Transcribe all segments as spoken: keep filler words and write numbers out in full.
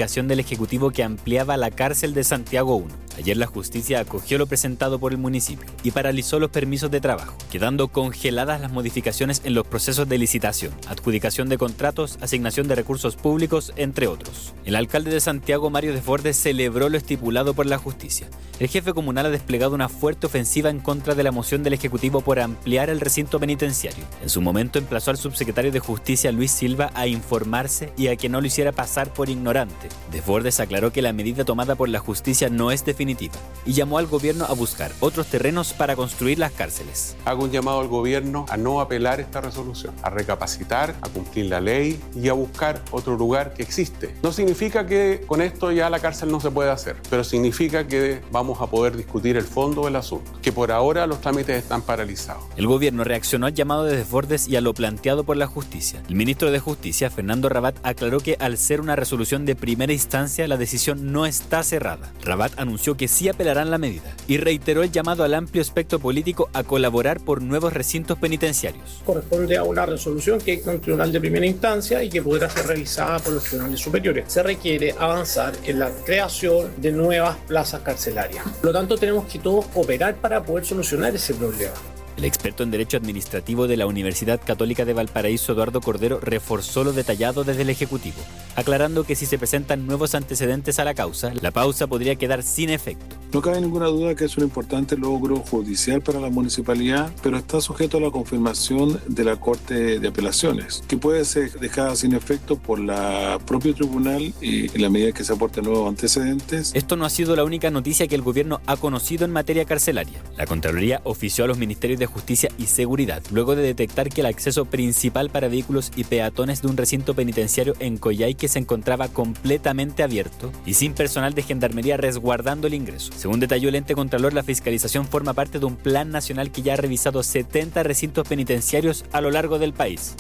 comunicación del Ejecutivo que ampliaba la cárcel de Santiago uno. Ayer la justicia acogió lo presentado por el municipio y paralizó los permisos de trabajo, quedando congeladas las modificaciones en los procesos de licitación, adjudicación de contratos, asignación de recursos públicos, entre otros. El alcalde de Santiago, Mario Desbordes, celebró lo estipulado por la justicia. El jefe comunal ha desplegado una fuerte ofensiva en contra de la moción del Ejecutivo por ampliar el recinto penitenciario. En su momento emplazó al subsecretario de Justicia, Luis Silva, a informarse y a que no lo hiciera pasar por ignorante. Desbordes aclaró que la medida tomada por la justicia no es definitiva y llamó al gobierno a buscar otros terrenos para construir las cárceles. Hago un llamado al gobierno a no apelar esta resolución, a recapacitar, a cumplir la ley y a buscar otro lugar que existe. No significa que con esto ya la cárcel no se pueda hacer, pero significa que vamos a poder discutir el fondo del asunto, que por ahora los trámites están paralizados. El gobierno reaccionó al llamado de Desbordes y a lo planteado por la justicia. El ministro de Justicia, Fernando Rabat, aclaró que al ser una resolución de primera instancia, la decisión no está cerrada. Rabat anunció que sí apelarán la medida y reiteró el llamado al amplio espectro político a colaborar por nuevos recintos penitenciarios. Corresponde a una resolución que hay un tribunal de primera instancia y que podrá ser revisada por los tribunales superiores. Se requiere avanzar en la creación de nuevas plazas carcelarias. Por lo tanto, tenemos que todos cooperar para poder solucionar ese problema. El experto en Derecho Administrativo de la Universidad Católica de Valparaíso, Eduardo Cordero, reforzó lo detallado desde el Ejecutivo, aclarando que si se presentan nuevos antecedentes a la causa, la pausa podría quedar sin efecto. No cabe ninguna duda que es un importante logro judicial para la municipalidad, pero está sujeto a la confirmación de la Corte de Apelaciones, que puede ser dejada sin efecto por la propio tribunal y en la medida que se aporten nuevos antecedentes. Esto no ha sido la única noticia que el gobierno ha conocido en materia carcelaria. La Contraloría ofició a los ministerios de Justicia y Seguridad, luego de detectar que el acceso principal para vehículos y peatones de un recinto penitenciario en Coyhaique se encontraba completamente abierto y sin personal de gendarmería resguardando el ingreso. Según detalló el ente Contralor, la fiscalización forma parte de un plan nacional que ya ha revisado setenta recintos penitenciarios a lo largo del país.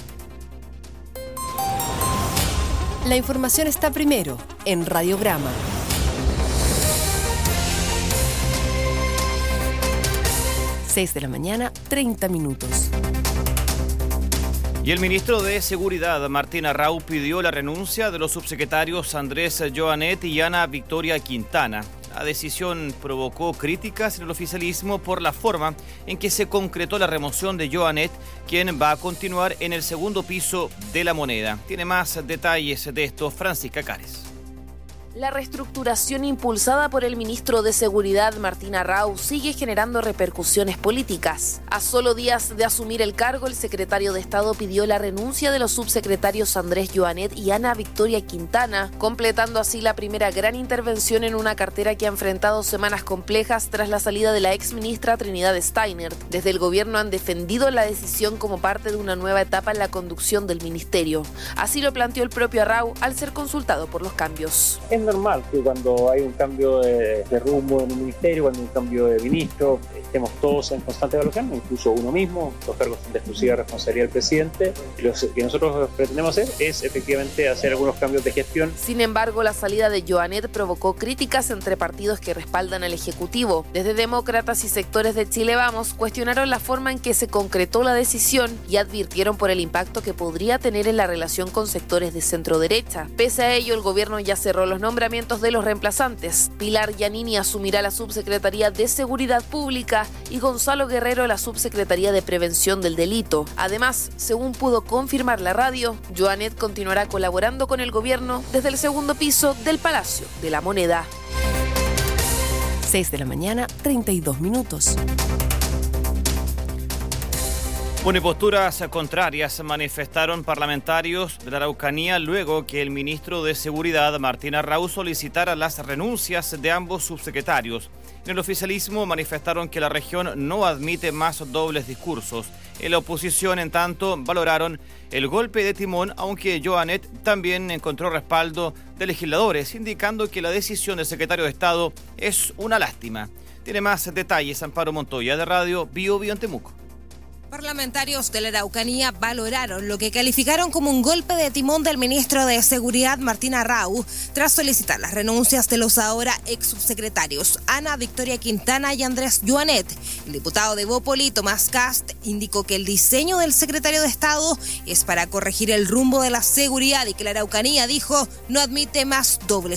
La información está primero en Radiograma. seis de la mañana, treinta minutos. Y el ministro de Seguridad, Martín Arrau, pidió la renuncia de los subsecretarios Andrés Joanet y Ana Victoria Quintana. La decisión provocó críticas en el oficialismo por la forma en que se concretó la remoción de Joanet, quien va a continuar en el segundo piso de La Moneda. Tiene más detalles de esto Francisca Cares. La reestructuración impulsada por el ministro de Seguridad, Martín Arrau, sigue generando repercusiones políticas. A solo días de asumir el cargo, el secretario de Estado pidió la renuncia de los subsecretarios Andrés Joanet y Ana Victoria Quintana, completando así la primera gran intervención en una cartera que ha enfrentado semanas complejas tras la salida de la exministra Trinidad Steiner. Desde el gobierno han defendido la decisión como parte de una nueva etapa en la conducción del ministerio. Así lo planteó el propio Arrau al ser consultado por los cambios. Es normal que cuando hay un cambio de, de rumbo en un ministerio, cuando hay un cambio de ministro, estemos todos en constante evaluación, incluso uno mismo. Los cargos son de exclusiva responsabilidad del presidente. Lo que nosotros pretendemos hacer es efectivamente hacer algunos cambios de gestión. Sin embargo, la salida de Joanet provocó críticas entre partidos que respaldan al Ejecutivo. Desde demócratas y sectores de Chile Vamos cuestionaron la forma en que se concretó la decisión y advirtieron por el impacto que podría tener en la relación con sectores de centro derecha. Pese a ello, el gobierno ya cerró los nombramientos de los reemplazantes. Pilar Giannini asumirá la subsecretaría de Seguridad Pública y Gonzalo Guerrero la subsecretaría de Prevención del Delito. Además, según pudo confirmar la radio, Joanet continuará colaborando con el gobierno desde el segundo piso del Palacio de la Moneda. seis de la mañana, treinta y dos minutos. Bueno, y posturas contrarias manifestaron parlamentarios de la Araucanía luego que el ministro de Seguridad, Martín Arrau, solicitara las renuncias de ambos subsecretarios. En el oficialismo manifestaron que la región no admite más dobles discursos. En la oposición, en tanto, valoraron el golpe de timón, aunque Joanet también encontró respaldo de legisladores, indicando que la decisión del secretario de Estado es una lástima. Tiene más detalles Amparo Montoya de Radio Bio Bio en Temuco. Parlamentarios de la Araucanía valoraron lo que calificaron como un golpe de timón del ministro de Seguridad, Martín Arrau, tras solicitar las renuncias de los ahora ex subsecretarios Ana Victoria Quintana y Andrés Joanet. El diputado de Bópoli, Tomás Cast, indicó que el diseño del secretario de Estado es para corregir el rumbo de la seguridad y que la Araucanía, dijo, no admite más dobles